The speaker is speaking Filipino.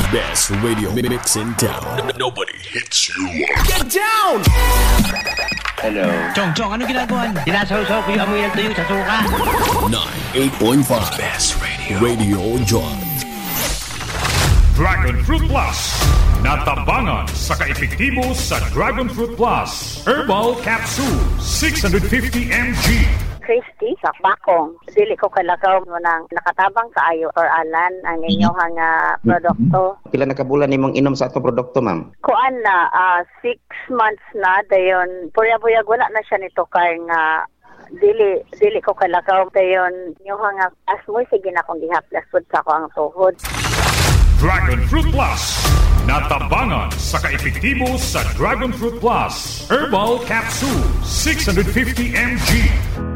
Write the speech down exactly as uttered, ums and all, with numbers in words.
best radio mix in town. Nobody hits you up. Get down! Hello. Chong, Chong, ano ginagawa niyo? Sinasaw-saw ko yung amoy ng tuyo sa suka. ninety-eight point five Best Radio. Radio John. Dragon Fruit Plus. Natabangan sa kaepektibo sa Dragon Fruit Plus. Herbal Capsule. six hundred fifty milligrams. Christy sa bakong. Dili ko kalakaw mo nang nakatabang kaayo or alan ang inyong nga produkto. Pila na kabulan nimong inom sa atong produkto, ma'am? Kuan na, uh, six months na, dayon, purya-purya wala na siya nito kay nga dili dili ko kalakaw dayon inyong nga asmoy sige na kong gihaplas pud sa ko ang tuhod. Dragon Fruit Plus. Natabangan sa kaepektibo sa Dragon Fruit Plus. Herbal Capsule. six hundred fifty milligrams.